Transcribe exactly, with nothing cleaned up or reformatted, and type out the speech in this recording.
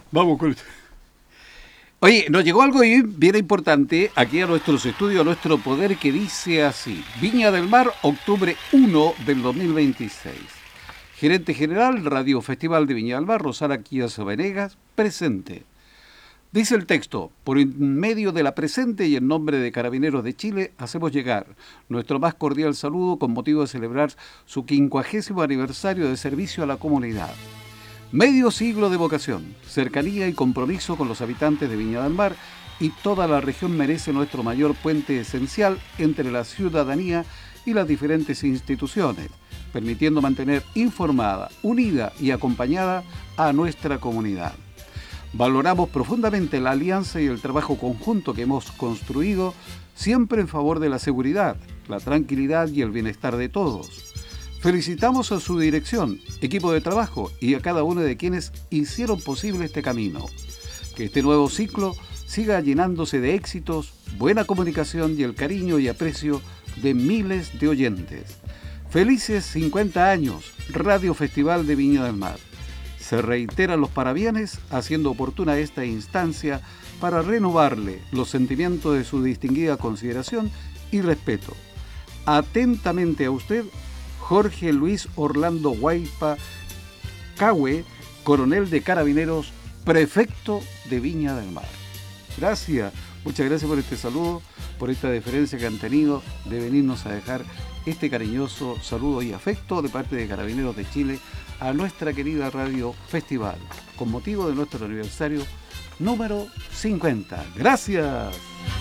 Vamos con esto. Oye, nos llegó algo bien, bien importante aquí a nuestros estudios, a nuestro poder, que dice así: Viña del Mar, octubre primero del dos mil veintiséis. Gerente General, Radio Festival de Viña del Mar, Rosana Quiaza Venegas, presente. Dice el texto: por medio de la presente y en nombre de Carabineros de Chile, hacemos llegar nuestro más cordial saludo con motivo de celebrar su quincuagésimo aniversario de servicio a la comunidad. Medio siglo de vocación, cercanía y compromiso con los habitantes de Viña del Mar, y toda la región merece nuestro mayor puente esencial entre la ciudadanía y las diferentes instituciones, permitiendo mantener informada, unida y acompañada a nuestra comunidad. Valoramos profundamente la alianza y el trabajo conjunto que hemos construido, siempre en favor de la seguridad, la tranquilidad y el bienestar de todos. Felicitamos a su dirección, equipo de trabajo y a cada uno de quienes hicieron posible este camino. Que este nuevo ciclo siga llenándose de éxitos, buena comunicación y el cariño y aprecio de miles de oyentes. Felices cincuenta años, Radio Festival de Viña del Mar. Se reiteran los parabienes, haciendo oportuna esta instancia para renovarle los sentimientos de su distinguida consideración y respeto. Atentamente a usted, Jorge Luis Orlando Guaypa Cahue, coronel de Carabineros, prefecto de Viña del Mar. Gracias, muchas gracias por este saludo, por esta deferencia que han tenido de venirnos a dejar este cariñoso saludo y afecto de parte de Carabineros de Chile a nuestra querida Radio Festival, con motivo de nuestro aniversario número cincuenta. ¡Gracias!